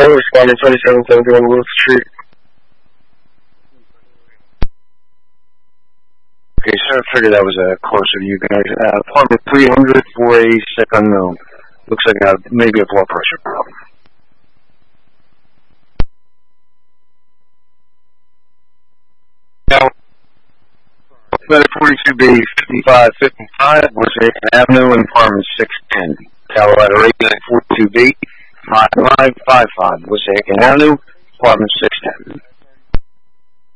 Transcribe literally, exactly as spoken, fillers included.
Hello, responding twenty-seven seventy-one Wolf Street. Okay, sir, I figured that was uh, closer to you guys. Uh, apartment three hundred, four A, sick unknown. Looks like uh, maybe a blood pressure problem. Now, letter forty-two B, fifty-five fifty-five, West Aiken Avenue, and apartment six ten. Colorado eight forty-two B, five five five five, West Aiken Avenue, apartment six ten.